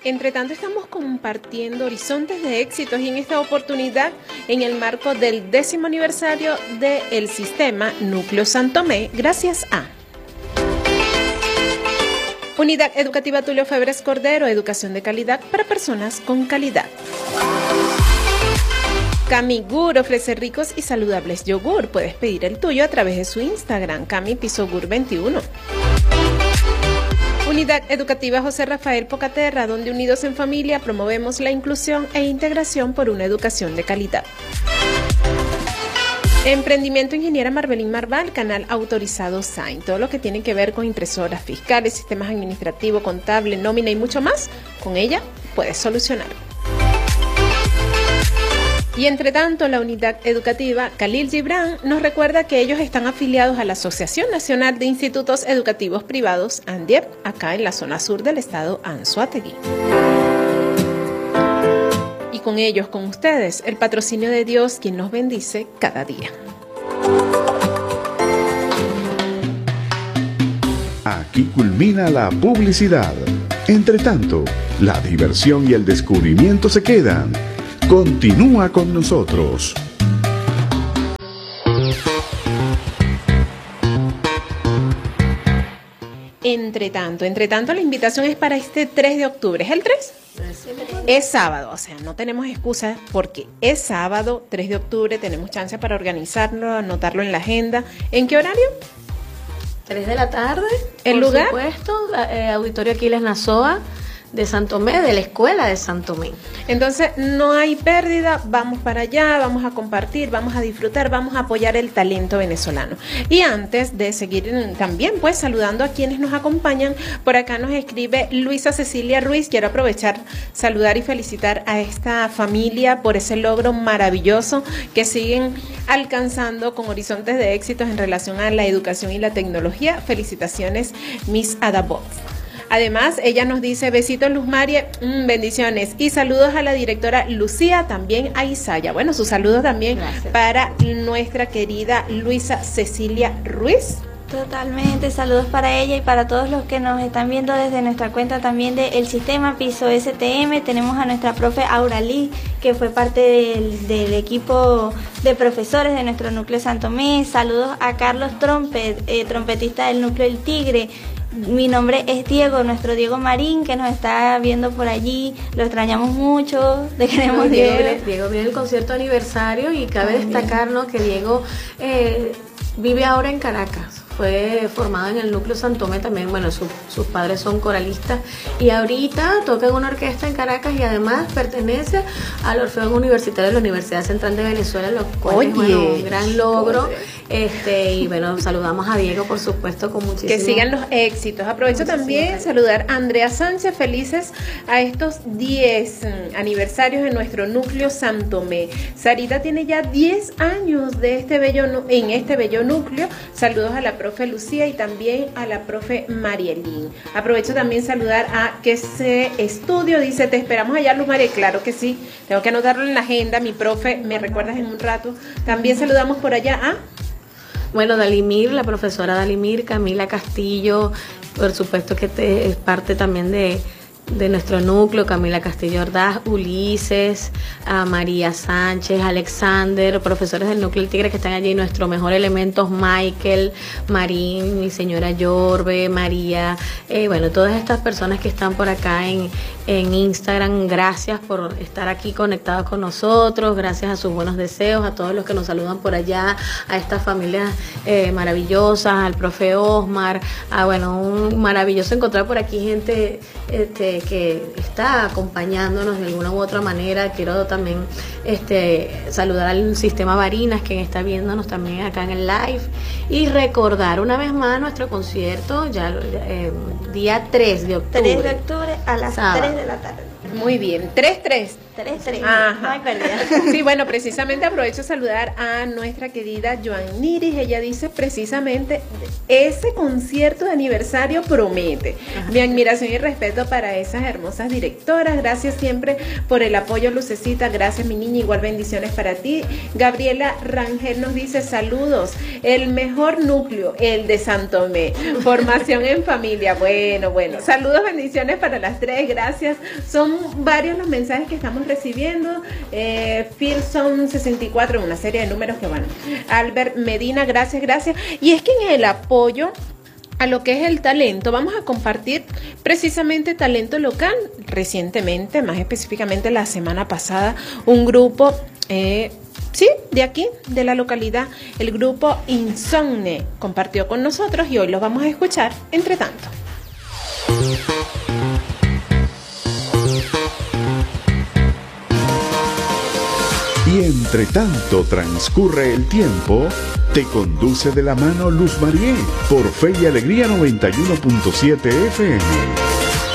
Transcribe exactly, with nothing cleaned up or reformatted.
Entre tanto, estamos compartiendo horizontes de éxitos y en esta oportunidad, en el marco del décimo aniversario del sistema Núcleo Santomé, gracias a Unidad Educativa Tulio Febres Cordero, educación de calidad para personas con calidad. Camigur ofrece ricos y saludables yogur. Puedes pedir el tuyo a través de su Instagram, Cami Pisogur veintiuno. Unidad Educativa José Rafael Pocaterra, donde unidos en familia promovemos la inclusión e integración por una educación de calidad. Emprendimiento Ingeniera Marbelín Marval, canal autorizado S A I N. Todo lo que tiene que ver con impresoras fiscales, sistemas administrativos, contable, nómina y mucho más, con ella puedes solucionar. Y entre tanto, la unidad educativa Khalil Gibran nos recuerda que ellos están afiliados a la Asociación Nacional de Institutos Educativos Privados, ANDIEP, acá en la zona sur del estado Anzoátegui. Y con ellos, con ustedes, el patrocinio de Dios, quien nos bendice cada día. Aquí culmina la publicidad. Entre tanto, la diversión y el descubrimiento se quedan. Continúa con nosotros. Entre tanto, entre tanto, la invitación es para este tres de octubre. ¿Es el tres? Es sábado, o sea, no tenemos excusa porque es sábado, tres de octubre, tenemos chance para organizarlo, anotarlo en la agenda. ¿En qué horario? tres de la tarde. ¿El por lugar? supuesto, eh, Auditorio Aquiles Nazoa de Santomé, de la Escuela de Santomé. Entonces, no hay pérdida, vamos para allá, vamos a compartir, vamos a disfrutar, vamos a apoyar el talento venezolano. Y antes de seguir también, pues, saludando a quienes nos acompañan, por acá nos escribe Luisa Cecilia Ruiz. Quiero aprovechar, saludar y felicitar a esta familia por ese logro maravilloso que siguen alcanzando con horizontes de éxitos en relación a la educación y la tecnología. Felicitaciones, Miss Adabov. Además, ella nos dice, besitos Luz María, mmm, bendiciones y saludos a la directora Lucía, también a Isaya. Bueno, sus saludos también. Gracias. Para nuestra querida Luisa Cecilia Ruiz. Totalmente, saludos para ella y para todos los que nos están viendo desde nuestra cuenta también del sistema Piso S T M. Tenemos a nuestra profe Auralí, que fue parte del, del equipo de profesores de nuestro núcleo Santomé. Saludos a Carlos Trompet, eh, trompetista del núcleo El Tigre. Mi nombre es Diego, nuestro Diego Marín, que nos está viendo por allí. Lo extrañamos mucho, le queremos Diego. Diego. Diego viene el concierto aniversario y cabe Ay, destacarnos que Diego eh, vive ahora en Caracas. Fue formado en el núcleo Santomé también, bueno, su, sus padres son coralistas y ahorita toca en una orquesta en Caracas y además pertenece al Orfeón Universitario de la Universidad Central de Venezuela, lo cual Oye, es bueno, un gran logro. Joder. Este y bueno, saludamos a Diego, por supuesto, con muchísimo. Que sigan los éxitos. Aprovecho también gracias. saludar a Andrea Sánchez, felices a estos diez aniversarios de nuestro núcleo Santomé. Sarita tiene ya diez años de este bello en este bello núcleo. Saludos a la profe Lucía y también a la profe Marielín. Aprovecho también saludar a que se estudio, dice, te esperamos allá, Luz María. Claro que sí, tengo que anotarlo en la agenda, mi profe, me recuerdas en un rato. También saludamos por allá a Bueno, Dalimir, la profesora Dalimir, Camila Castillo, por supuesto que te, es parte también de, de nuestro núcleo, Camila Castillo Ordaz, Ulises, a María Sánchez, Alexander, profesores del núcleo El Tigre que están allí, nuestro mejor elementos, Michael, Marín, mi señora Yorbe, María, eh, bueno, todas estas personas que están por acá en, en Instagram, gracias por estar aquí conectados con nosotros, gracias a sus buenos deseos, a todos los que nos saludan por allá, a estas familias eh, maravillosas, al profe Osmar, a bueno, un maravilloso encontrar por aquí gente este, que está acompañándonos de alguna u otra manera. Quiero también este, saludar al sistema Barinas, quien está viéndonos también acá en el live, y recordar una vez más nuestro concierto, ya eh, día tres de octubre. tres de octubre a las sábado. tres de la tarde. Muy bien, tres tres. tres tres. Ajá. No hay pérdida. Sí, bueno, precisamente aprovecho de saludar a nuestra querida Joan Niris. Ella dice precisamente, ese concierto de aniversario promete. Ajá. Mi admiración y respeto para esas hermosas directoras. Gracias siempre por el apoyo, Lucecita. Gracias, mi niña. Igual bendiciones para ti. Gabriela Rangel nos dice saludos. El mejor núcleo, el de Santomé. Formación en familia. Bueno, bueno. Saludos, bendiciones para las tres. Gracias. Son varios los mensajes que estamos recibiendo. eh, Filson sesenta y cuatro, una serie de números que van. Albert Medina, gracias, gracias. Y es que en el apoyo a lo que es el talento, vamos a compartir precisamente talento local. Recientemente, más específicamente la semana pasada, un grupo eh, sí, de aquí, de la localidad, el grupo Insomne compartió con nosotros y hoy los vamos a escuchar entre tanto. Y entre tanto transcurre el tiempo, te conduce de la mano Luz Marié por Fe y Alegría noventa y uno punto siete F M.